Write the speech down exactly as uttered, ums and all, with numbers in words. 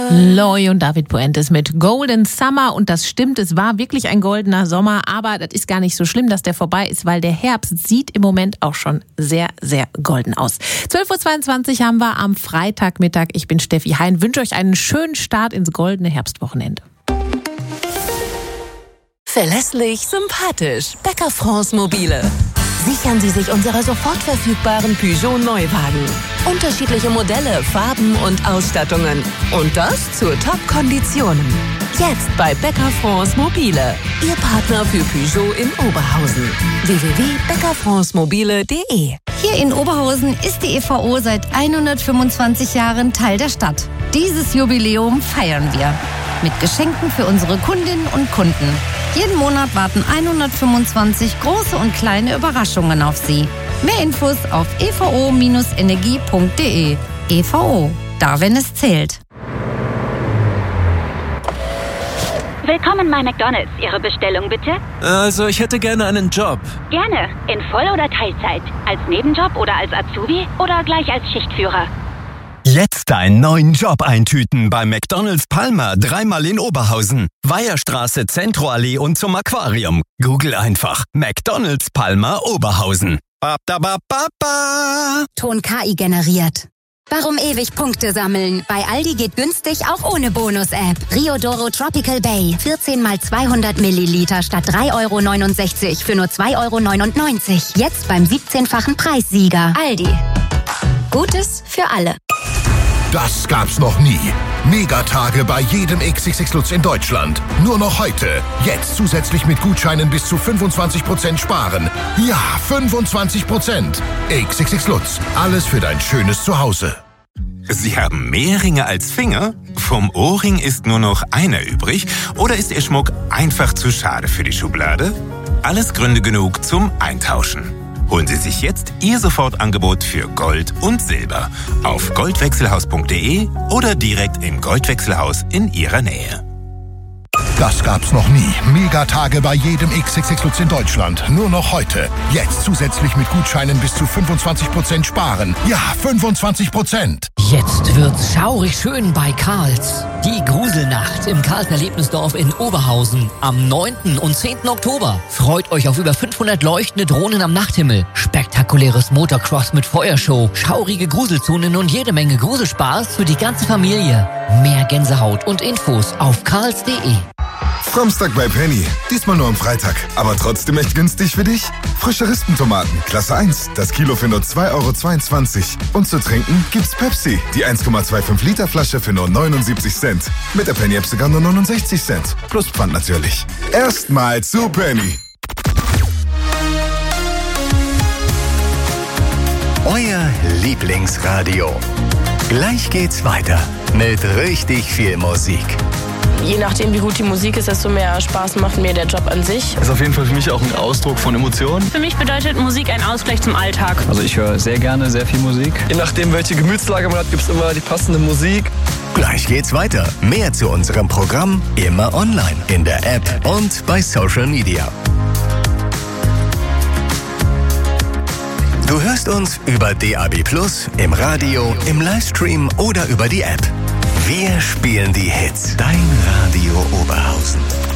Loy und David Puentes mit Golden Summer. Und das stimmt, es war wirklich ein goldener Sommer. Aber das ist gar nicht so schlimm, dass der vorbei ist, weil der Herbst sieht im Moment auch schon sehr, sehr golden aus. zwölf Uhr zweiundzwanzig haben wir am Freitagmittag. Ich bin Steffi Hein. Wünsche euch einen schönen Start ins goldene Herbstwochenende. Verlässlich, sympathisch. Bäcker France Mobile. Sichern Sie sich unsere sofort verfügbaren Peugeot Neuwagen. Unterschiedliche Modelle, Farben und Ausstattungen. Und das zu Top-Konditionen. Jetzt bei Bäcker France Mobile. Ihr Partner für Peugeot in Oberhausen. w w w punkt bäcker france mobile punkt de. Hier in Oberhausen ist die E V O seit hundertfünfundzwanzig Jahren Teil der Stadt. Dieses Jubiläum feiern wir. Mit Geschenken für unsere Kundinnen und Kunden. Jeden Monat warten hundertfünfundzwanzig große und kleine Überraschungen auf Sie. Mehr Infos auf e v o Bindestrich energie punkt de. E V O, da wenn es zählt. Willkommen bei McDonald's. Ihre Bestellung bitte? Also, ich hätte gerne einen Job. Gerne. In Voll- oder Teilzeit? Als Nebenjob oder als Azubi oder gleich als Schichtführer? Jetzt einen neuen Job eintüten bei McDonald's Palma, dreimal in Oberhausen. Weiherstraße, Zentroallee und zum Aquarium. Google einfach McDonald's Palma Oberhausen. Ba, ba, ba, ba, ba. Ton K I generiert. Warum ewig Punkte sammeln? Bei Aldi geht günstig auch ohne Bonus-App. Riodoro Tropical Bay. vierzehn mal zweihundert Milliliter statt drei Euro neunundsechzig für nur zwei Euro neunundneunzig. Jetzt beim siebzehnfachen Preissieger. Aldi. Gutes für alle. Das gab's noch nie. Megatage bei jedem X X X Lutz in Deutschland. Nur noch heute. Jetzt zusätzlich mit Gutscheinen bis zu fünfundzwanzig Prozent sparen. Ja, fünfundzwanzig Prozent. X X X Lutz. Alles für dein schönes Zuhause. Sie haben mehr Ringe als Finger? Vom Ohrring ist nur noch einer übrig? Oder ist Ihr Schmuck einfach zu schade für die Schublade? Alles Gründe genug zum Eintauschen. Holen Sie sich jetzt Ihr Sofortangebot für Gold und Silber auf goldwechselhaus punkt de oder direkt im Goldwechselhaus in Ihrer Nähe. Das gab's noch nie. Megatage bei jedem X X X Lutz in Deutschland. Nur noch heute. Jetzt zusätzlich mit Gutscheinen bis zu fünfundzwanzig Prozent sparen. Ja, fünfundzwanzig Prozent. Jetzt wird's schaurig schön bei Karls. Die Gruselnacht im Karls Erlebnisdorf in Oberhausen am neunten und zehnten Oktober. Freut euch auf über fünfhundert leuchtende Drohnen am Nachthimmel, spektakuläres Motocross mit Feuershow, schaurige Gruselzonen und jede Menge Gruselspaß für die ganze Familie. Mehr Gänsehaut und Infos auf karls punkt de. Samstag bei Penny. Diesmal nur am Freitag. Aber trotzdem echt günstig für dich. Frische Rispentomaten, Klasse eins. Das Kilo für nur zwei Euro zweiundzwanzig. Und zu trinken gibt's Pepsi. Die eins Komma fünfundzwanzig Liter Flasche für nur neunundsiebzig Cent. Mit der Penny App sogar nur neunundsechzig Cent. Plus Pfand natürlich. Erstmal zu Penny. Euer Lieblingsradio. Gleich geht's weiter mit richtig viel Musik. Je nachdem, wie gut die Musik ist, desto mehr Spaß macht mir der Job an sich. Das ist auf jeden Fall für mich auch ein Ausdruck von Emotionen. Für mich bedeutet Musik ein Ausgleich zum Alltag. Also ich höre sehr gerne sehr viel Musik. Je nachdem, welche Gemütslage man hat, gibt es immer die passende Musik. Gleich geht's weiter. Mehr zu unserem Programm immer online, in der App und bei Social Media. Du hörst uns über D A B plus, im Radio, im Livestream oder über die App. Wir spielen die Hits. Dein Radio Oberhausen.